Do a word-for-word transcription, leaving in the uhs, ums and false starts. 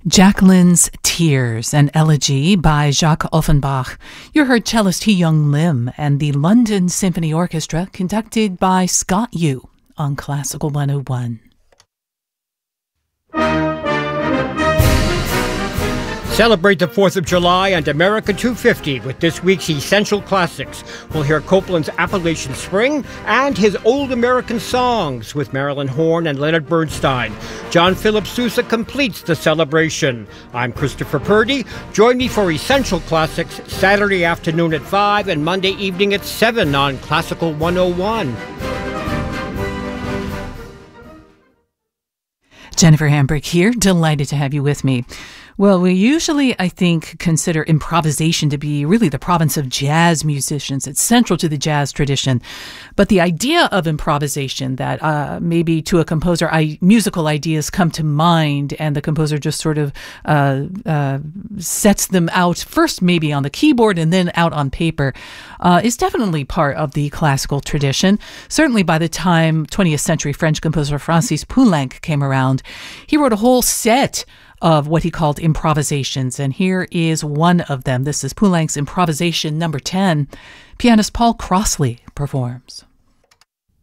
Jacqueline's Tears, an elegy by Jacques Offenbach. You heard cellist Hee Young Lim and the London Symphony Orchestra, conducted by Scott Yu on Classical one oh one. Celebrate the fourth of July and America two fifty with this week's Essential Classics. We'll hear Copland's Appalachian Spring and his Old American Songs with Marilyn Horne and Leonard Bernstein. John Philip Sousa completes the celebration. I'm Christopher Purdy. Join me for Essential Classics Saturday afternoon at five and Monday evening at seven on Classical one oh one. Jennifer Hambrick here. Delighted to have you with me. Well, we usually, I think, consider improvisation to be really the province of jazz musicians. It's central to the jazz tradition. But the idea of improvisation, that uh, maybe to a composer, I, musical ideas come to mind and the composer just sort of uh, uh, sets them out first maybe on the keyboard and then out on paper, uh, is definitely part of the classical tradition. Certainly by the time twentieth century French composer Francis Poulenc came around, he wrote a whole set of what he called improvisations, and here is one of them. This is Poulenc's improvisation number ten. Pianist Paul Crossley performs.